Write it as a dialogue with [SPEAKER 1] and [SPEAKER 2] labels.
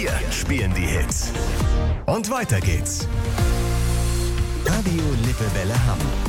[SPEAKER 1] Wir spielen die Hits. Und weiter geht's. Radio Lippewelle Hamm.